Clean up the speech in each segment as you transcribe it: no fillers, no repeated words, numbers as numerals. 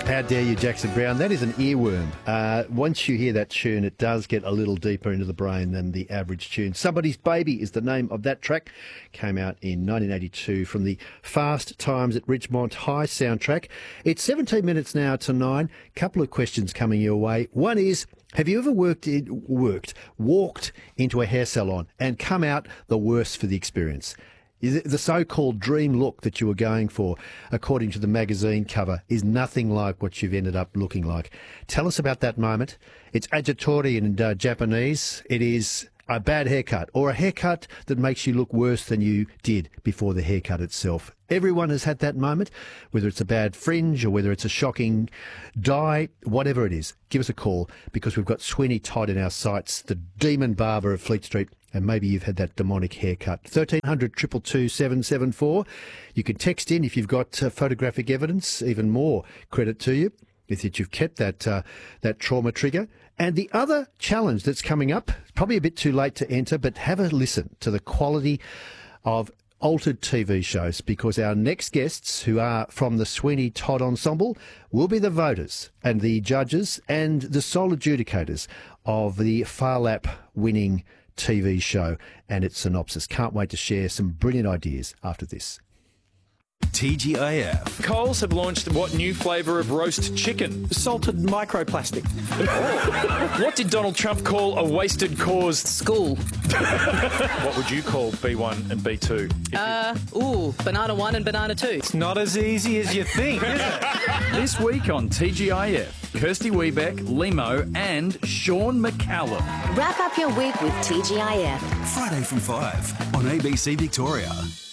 How dare you, Jackson Browne? That is an earworm. Once you hear that tune, it does get a little deeper into the brain than the average tune. Somebody's Baby is the name of that track. Came out in 1982 from the Fast Times at Ridgemont High soundtrack. It's 17 minutes now to 9. Couple of questions coming your way. One is, have you ever walked into a hair salon and come out the worse for the experience? The so-called dream look that you were going for, according to the magazine cover, is nothing like what you've ended up looking like. Tell us about that moment. It's agitori in Japanese. It is a bad haircut, or a haircut that makes you look worse than you did before the haircut itself. Everyone has had that moment, whether it's a bad fringe or whether it's a shocking dye, whatever it is. Give us a call, because we've got Sweeney Todd in our sights, the demon barber of Fleet Street, and maybe you've had that demonic haircut. 1300 222 774. You can text in if you've got photographic evidence. Even more credit to you is that you've kept that trauma trigger. And the other challenge that's coming up, probably a bit too late to enter, but have a listen to the quality of altered TV shows, because our next guests, who are from the Sweeney Todd Ensemble, will be the voters and the judges and the sole adjudicators of the Phar Lap winning TV show and its synopsis. Can't wait to share some brilliant ideas after this. TGIF. Coles have launched what new flavour of roast chicken? Salted microplastic. What did Donald Trump call a wasted cause? School. What would you call B1 and B2? Banana 1 and banana 2. It's not as easy as you think, is it? This week on TGIF, Kirsty Wiebeck, Limo and Sean McCallum. Wrap up your week with TGIF. Friday from 5 on ABC Victoria.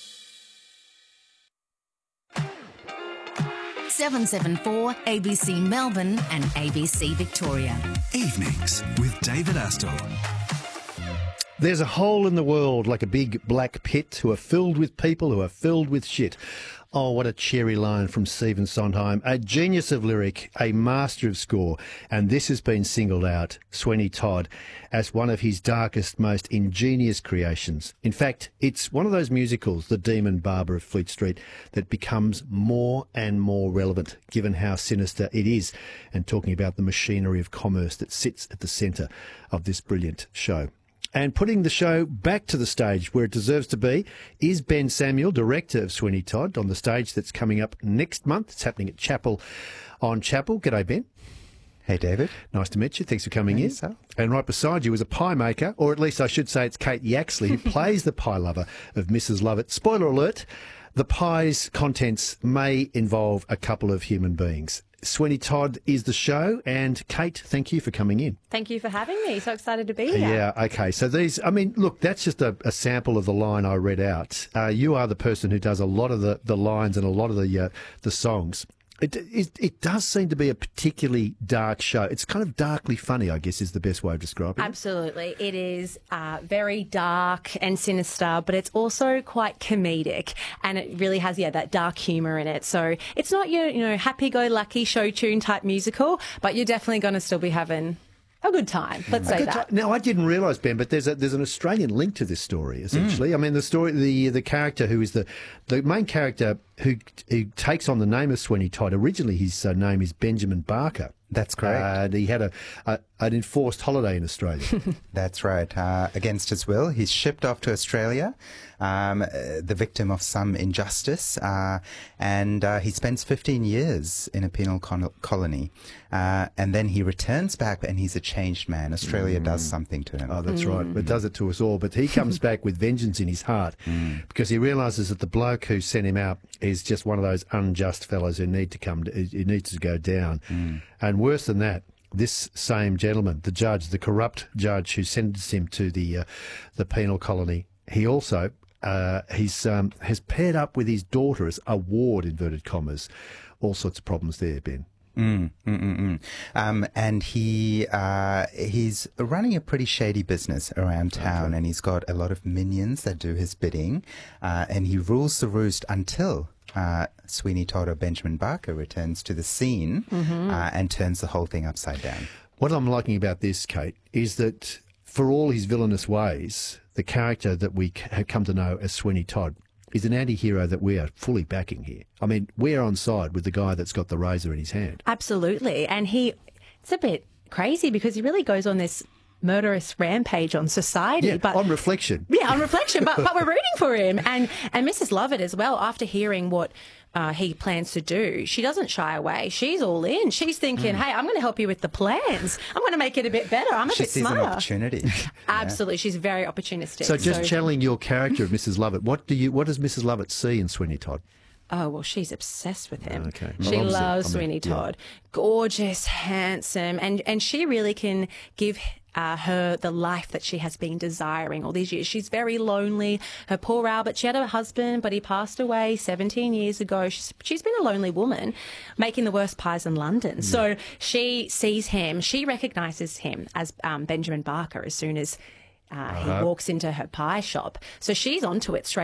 774 ABC Melbourne and ABC Victoria. Evenings with David Astor. There's a hole in the world like a big black pit who are filled with people who are filled with shit. Oh, what a cheery line from Stephen Sondheim. A genius of lyric, a master of score. And this has been singled out, Sweeney Todd, as one of his darkest, most ingenious creations. In fact, it's one of those musicals, The Demon Barber of Fleet Street, that becomes more and more relevant, given how sinister it is, and talking about the machinery of commerce that sits at the centre of this brilliant show. And putting the show back to the stage where it deserves to be is Ben Samuel, director of Sweeney Todd, on the stage that's coming up next month. It's happening at Chapel on Chapel. G'day, Ben. Hey, David. Nice to meet you. Thanks for coming in. So. And right beside you is a pie maker, or at least I should say it's Kate Yaxley, who plays the pie lover of Mrs. Lovett. Spoiler alert, the pie's contents may involve a couple of human beings. Sweeney Todd is the show, and Kate, thank you for coming in. Thank you for having me. So excited to be here. Yeah, okay. So look, that's just a sample of the line I read out. You are the person who does a lot of the lines and a lot of the songs. It does seem to be a particularly dark show. It's kind of darkly funny, I guess, is the best way of describing it. Absolutely. It is very dark and sinister, but it's also quite comedic, and it really has, that dark humour in it. So it's not your, happy-go-lucky show tune type musical, but you're definitely going to still be having a good time. Let's say that. Now, I didn't realise, Ben, but there's an Australian link to this story, essentially. I mean, the story, the character who is the main character who takes on the name of Sweeney Todd. Originally, his name is Benjamin Barker. That's correct. He had an enforced holiday in Australia. That's right. Against his will, he's shipped off to Australia, the victim of some injustice, and he spends 15 years in a penal colony. And then he returns back, and he's a changed man. Australia does something to him. Oh, that's right. It does it to us all. But he comes back with vengeance in his heart because he realises that the bloke who sent him out is just one of those unjust fellows who needs to go down. And worse than that, this same gentleman, the judge, the corrupt judge who sentenced him to the penal colony, he also has paired up with his daughter as a ward, inverted commas. All sorts of problems there, Ben. And he's running a pretty shady business around town, and he's got a lot of minions that do his bidding, and he rules the roost until Sweeney Todd or Benjamin Barker returns to the scene and turns the whole thing upside down. What I'm liking about this, Kate, is that for all his villainous ways, the character that we have come to know as Sweeney Todd is an anti-hero that we are fully backing here. I mean, we're on side with the guy that's got the razor in his hand. Absolutely. And it's a bit crazy because he really goes on this murderous rampage on society. Yeah, but on reflection. Yeah, on reflection. But we're rooting for him. And Mrs. Lovett as well, after hearing what he plans to do, she doesn't shy away. She's all in. She's thinking, hey, I'm going to help you with the plans. I'm going to make it a bit better. I'm a She bit sees smarter. an opportunity. Absolutely. She's very opportunistic. So just channeling your character of Mrs. Lovett, what does Mrs. Lovett see in Sweeney Todd? Oh, well, she's obsessed with him. Okay. She Well, loves obviously, I Sweeney mean, Todd. Gorgeous, handsome, and she really can give her the life that she has been desiring all these years. She's very lonely. Her poor Albert, she had a husband, but he passed away 17 years ago. She's been a lonely woman making the worst pies in London. So she sees him. She recognises him as Benjamin Barker as soon as he walks into her pie shop. So she's onto it straight